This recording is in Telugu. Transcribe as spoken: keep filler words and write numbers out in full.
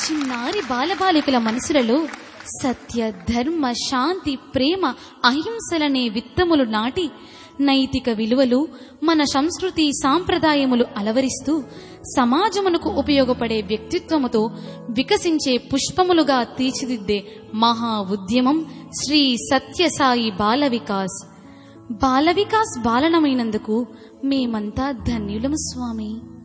చిన్నారి బాలబాలికల మనసులలో సత్య, ధర్మ, శాంతి, ప్రేమ, అహింసలనే విత్తములు నాటి నైతిక విలువలు, మన సంస్కృతి సాంప్రదాయములు అలవరిస్తూ సమాజమునకు ఉపయోగపడే వ్యక్తిత్వముతో వికసించే పుష్పములుగా తీర్చిదిద్దే మహా ఉద్యమం శ్రీ సత్యసాయి బాల వికాస్. బాల వికాస్ బాలనమైనందుకు మేమంతా ధన్యులము స్వామి.